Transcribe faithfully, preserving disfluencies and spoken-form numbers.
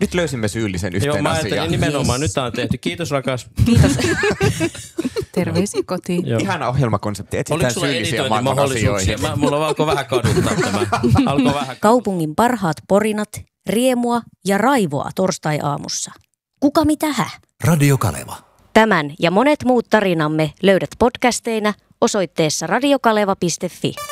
Nyt löysimme syyllisen yhteen Joo, mä asiaan. ajattelin nimenomaan. Nyt tää on tehty. Kiitos rakas. Kiitos. Terveisiä kotiin. Joo. Ihana ohjelmakonsepti. Etsitään Oliko sulla syyllisiä maailman editointimahdollisuuksia? asioihin. Mä, mulla alkoi vähän kaduttaa tämä. Alkoi vähän. Kaupungin parhaat porinat, riemua ja raivoa torstai-aamussa. Kuka mitä hä? Radio Kaleva. Tämän ja monet muut tarinamme löydät podcasteina osoitteessa radiokaleva piste fi.